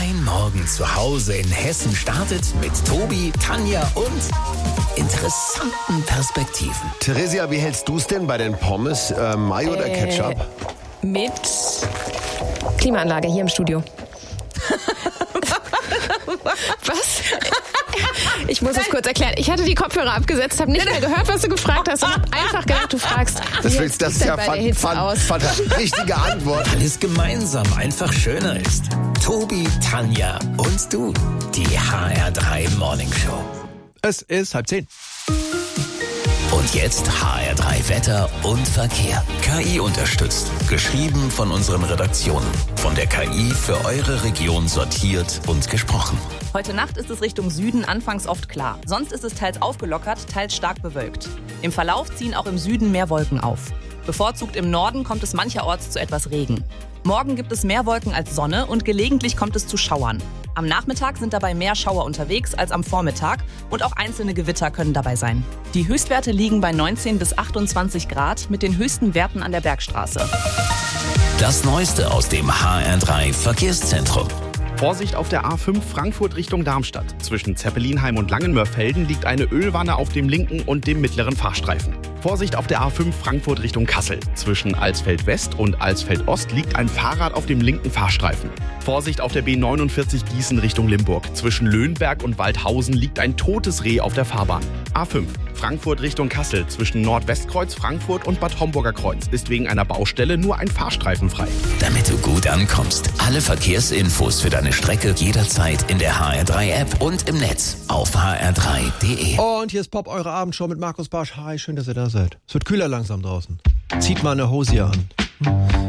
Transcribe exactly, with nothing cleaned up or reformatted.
Dein Morgen zu Hause in Hessen startet mit Tobi, Tanja und interessanten Perspektiven. Theresia, wie hältst du es denn bei den Pommes? Äh, Mayo oder Äh, Ketchup? Mit Klimaanlage hier im Studio. Was? Ich muss es kurz erklären. Ich hatte die Kopfhörer abgesetzt, habe nicht mehr gehört, was du gefragt hast und habe einfach gedacht, du fragst, Das, wie willst, das sieht's ist denn ja bei der Hitze fan, aus? fan, fan, richtige Antwort. Weil es gemeinsam einfach schöner ist. Tobi, Tanja und du. Die H R drei Morning Show. Es ist halb zehn. Und jetzt H R drei Wetter und Verkehr. K I unterstützt. Geschrieben von unseren Redaktionen. Von der K I für eure Region sortiert und gesprochen. Heute Nacht ist es Richtung Süden anfangs oft klar. Sonst ist es teils aufgelockert, teils stark bewölkt. Im Verlauf ziehen auch im Süden mehr Wolken auf. Bevorzugt im Norden kommt es mancherorts zu etwas Regen. Morgen gibt es mehr Wolken als Sonne und gelegentlich kommt es zu Schauern. Am Nachmittag sind dabei mehr Schauer unterwegs als am Vormittag und auch einzelne Gewitter können dabei sein. Die Höchstwerte liegen bei neunzehn bis achtundzwanzig Grad mit den höchsten Werten an der Bergstraße. Das Neueste aus dem H R drei Verkehrszentrum. Vorsicht auf der A fünf Frankfurt Richtung Darmstadt. Zwischen Zeppelinheim und Langenmörfelden liegt eine Ölwanne auf dem linken und dem mittleren Fahrstreifen. Vorsicht auf der A fünf Frankfurt Richtung Kassel. Zwischen Alsfeld West und Alsfeld Ost liegt ein Fahrrad auf dem linken Fahrstreifen. Vorsicht auf der B neunundvierzig Gießen Richtung Limburg. Zwischen Löhnberg und Waldhausen liegt ein totes Reh auf der Fahrbahn. A fünf Frankfurt Richtung Kassel. Zwischen Nordwestkreuz Frankfurt und Bad Homburger Kreuz ist wegen einer Baustelle nur ein Fahrstreifen frei. Damit du gut ankommst. Alle Verkehrsinfos für deine Strecke jederzeit in der H R drei App und im Netz auf h r drei punkt d e. Und hier ist Pop, eure Abendshow mit Markus Barsch. Hi, schön, dass ihr da seid. Es wird kühler langsam draußen. Zieht mal eine Hose an.